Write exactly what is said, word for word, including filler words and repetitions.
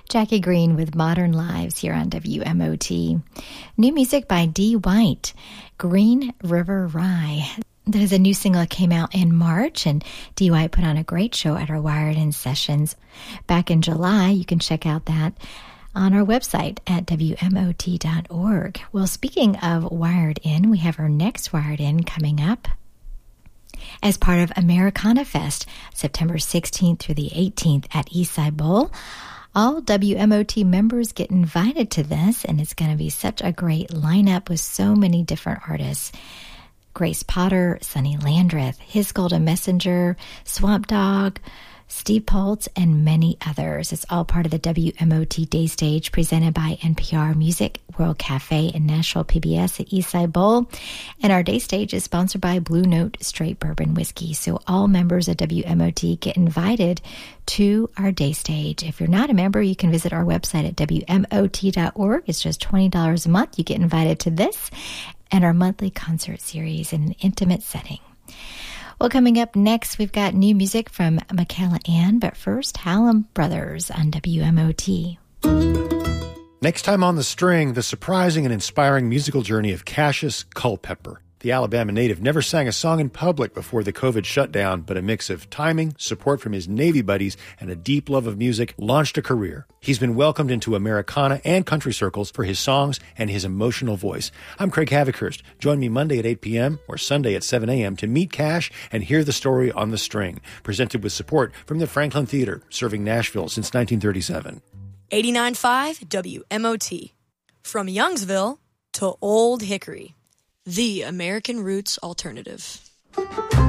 Jackie Green with Modern Lives here on W M O T. New music by Dee White, Green River Rye. There's a new single that came out in March, and Dee White put on a great show at our Wired In sessions back in July. You can check out that on our website at W M O T dot org. Well, speaking of Wired In, we have our next Wired In coming up as part of Americana Fest, September sixteenth through the eighteenth at Eastside Bowl. All W M O T members get invited to this, and it's going to be such a great lineup with so many different artists. Grace Potter, Sonny Landreth, His Golden Messenger, Swamp Dogg, Steve Poltz, and many others. It's all part of the W M O T Day Stage presented by N P R Music, World Cafe, and Nashville P B S at Eastside Bowl. And our Day Stage is sponsored by Blue Note Straight Bourbon Whiskey. So all members of W M O T get invited to our Day Stage. If you're not a member, you can visit our website at W M O T dot org. It's just twenty dollars a month. You get invited to this and our monthly concert series in an intimate setting. Well, coming up next, we've got new music from Michaela Ann, but first, Hallam Brothers on W M O T. Next time on The String, the surprising and inspiring musical journey of Cassius Culpepper. The Alabama native never sang a song in public before the COVID shutdown, but a mix of timing, support from his Navy buddies, and a deep love of music launched a career. He's been welcomed into Americana and country circles for his songs and his emotional voice. I'm Craig Havikhurst. Join me Monday at eight p.m. or Sunday at seven a.m. to meet Cash and hear the story on The String, presented with support from the Franklin Theater, serving Nashville since nineteen thirty-seven. eighty-nine point five W M O T. From Youngsville to Old Hickory. The American Roots Alternative.